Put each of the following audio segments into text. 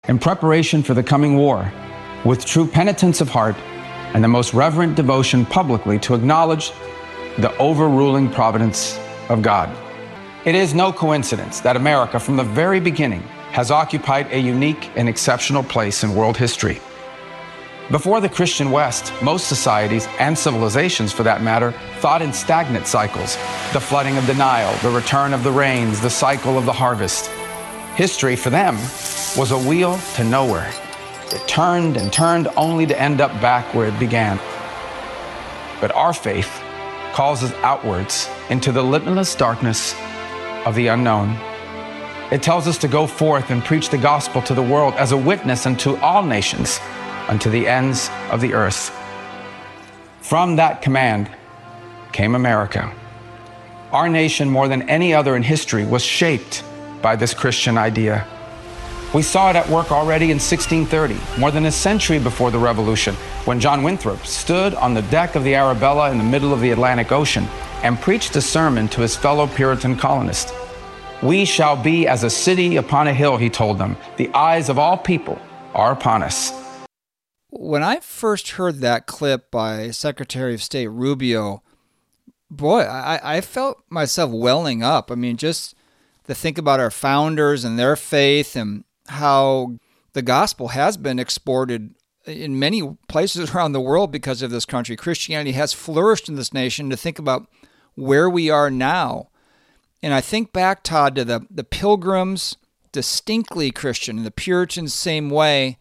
in preparation for the coming war, with true penitence of heart and the most reverent devotion publicly to acknowledge the overruling providence of God. It is no coincidence that America, from the very beginning, has occupied a unique and exceptional place in world history. Before the Christian West, most societies, and civilizations for that matter, thought in stagnant cycles: the flooding of the Nile, the return of the rains, the cycle of the harvest. History, for them, was a wheel to nowhere. It turned and turned only to end up back where it began. But our faith calls us outwards into the limitless darkness of the unknown. It tells us to go forth and preach the gospel to the world as a witness unto all nations, unto the ends of the earth. From that command came America. Our nation, more than any other in history, was shaped by this Christian idea. We saw it at work already in 1630, more than a century before the Revolution, when John Winthrop stood on the deck of the Arabella in the middle of the Atlantic Ocean and preached a sermon to his fellow Puritan colonists. "We shall be as a city upon a hill," he told them. "The eyes of all people are upon us." When I first heard that clip by Secretary of State Rubio, boy, I felt myself welling up. I mean, just to think about our founders and their faith and how the gospel has been exported in many places around the world because of this country. Christianity has flourished in this nation. To think about where we are now. And I think back, Todd, to the Pilgrims, distinctly Christian, and the Puritans, same way.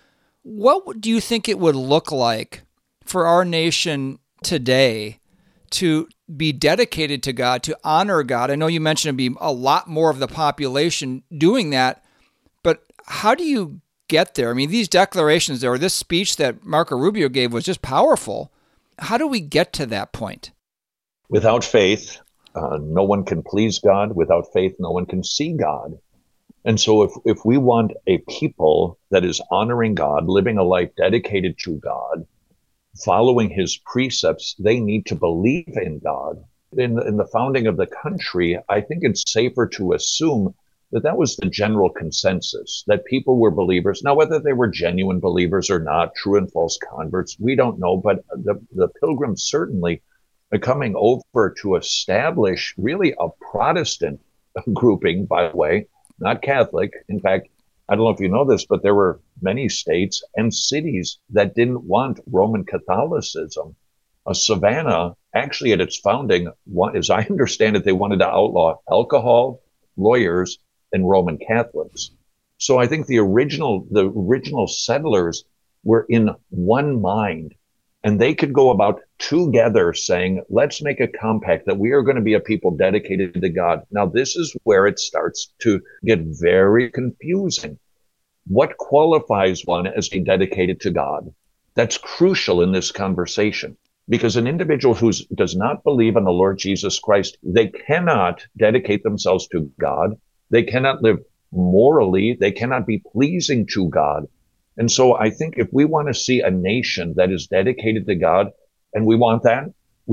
What do you think it would look like for our nation today to be dedicated to God, to honor God? I know you mentioned it'd be a lot more of the population doing that, but how do you get there? I mean, these declarations there, or this speech that Marco Rubio gave was just powerful. How do we get to that point? Without faith, no one can please God. Without faith, no one can see God. And so if we want a people that is honoring God, living a life dedicated to God, following his precepts, they need to believe in God. In the founding of the country, I think it's safer to assume that was the general consensus, that people were believers. Now, whether they were genuine believers or not, true and false converts, we don't know. But the Pilgrims certainly are coming over to establish really a Protestant grouping, by the way, not Catholic. In fact, I don't know if you know this, but there were many states and cities that didn't want Roman Catholicism. Savannah, actually at its founding, as I understand it, they wanted to outlaw alcohol, lawyers, and Roman Catholics. So I think the original settlers were in one mind, and they could go about together saying, let's make a compact that we are going to be a people dedicated to God. Now, this is where it starts to get very confusing. What qualifies one as being dedicated to God? That's crucial in this conversation, because an individual who does not believe in the Lord Jesus Christ, they cannot dedicate themselves to God. They cannot live morally. They cannot be pleasing to God. And so I think if we want to see a nation that is dedicated to God, and we want that,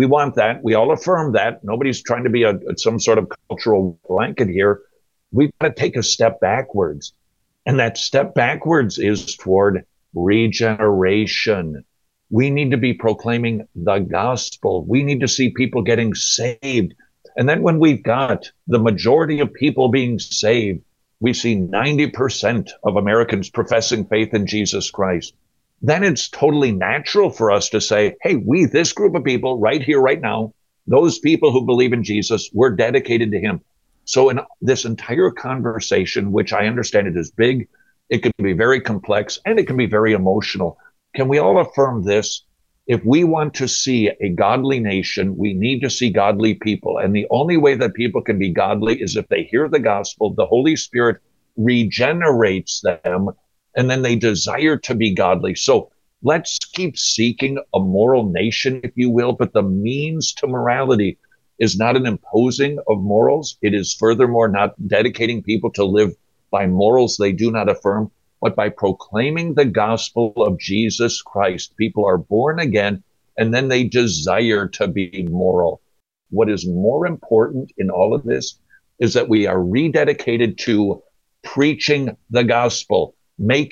we all affirm that. Nobody's trying to be some sort of cultural blanket here. We've got to take a step backwards. And that step backwards is toward regeneration. We need to be proclaiming the gospel. We need to see people getting saved. And then when we've got the majority of people being saved, we see 90% of Americans professing faith in Jesus Christ. Then it's totally natural for us to say, hey, this group of people right here, right now, those people who believe in Jesus, we're dedicated to him. So in this entire conversation, which I understand it is big, it can be very complex, and it can be very emotional. Can we all affirm this? If we want to see a godly nation, we need to see godly people. And the only way that people can be godly is if they hear the gospel, the Holy Spirit regenerates them, and then they desire to be godly. So let's keep seeking a moral nation, if you will, but the means to morality is not an imposing of morals. It is furthermore not dedicating people to live by morals they do not affirm, but by proclaiming the gospel of Jesus Christ. People are born again, and then they desire to be moral. What is more important in all of this is that we are rededicated to preaching the gospel. make